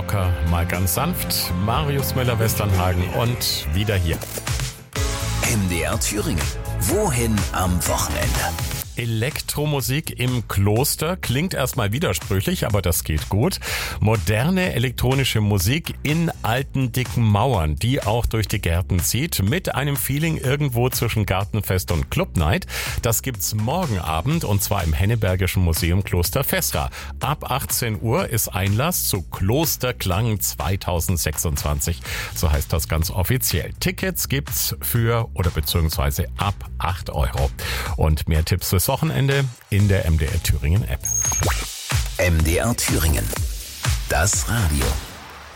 locker, mal ganz sanft. Marius Müller-Westernhagen und wieder hier. MDR Thüringen. Wohin am Wochenende? Elektromusik im Kloster klingt erstmal widersprüchlich, aber das geht gut. Moderne elektronische Musik in alten, dicken Mauern, die auch durch die Gärten zieht, mit einem Feeling irgendwo zwischen Gartenfest und Clubnight. Das gibt's morgen Abend und zwar im Hennebergischen Museum Kloster Vestra. Ab 18 Uhr ist Einlass zu Klosterklang 2026. So heißt das ganz offiziell. Tickets gibt's für oder beziehungsweise ab 8 Euro. Und mehr Tipps fürs Wochenende in der MDR Thüringen App. MDR Thüringen. Das Radio.